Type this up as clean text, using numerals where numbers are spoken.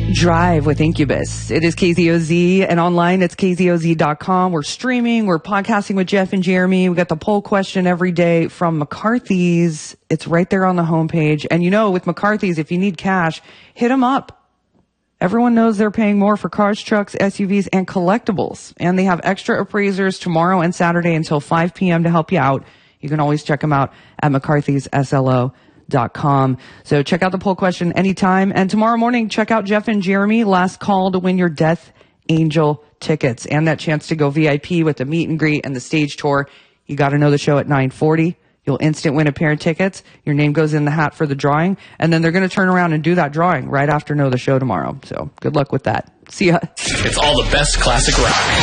Drive with Incubus. It is KZOZ, and online it's KZOZ.com. We're streaming, we're podcasting with Jeff and Jeremy. We got the poll question every day from McCarthy's. It's right there on the homepage. And you know, with McCarthy's, if you need cash, hit them up. Everyone knows they're paying more for cars, trucks, SUVs, and collectibles. And they have extra appraisers tomorrow and Saturday until 5 p.m. to help you out. You can always check them out at McCarthy'sSLO.com. So check out the poll question anytime. And tomorrow morning, check out Jeff and Jeremy, last call to win your Death Angel tickets and that chance to go VIP with the meet and greet and the stage tour. You got to know the show at 9:40. You'll instant win a pair of tickets. Your name goes in the hat for the drawing. And then they're going to turn around and do that drawing right after Know the Show tomorrow. So good luck with that. See ya. It's all the best classic rock.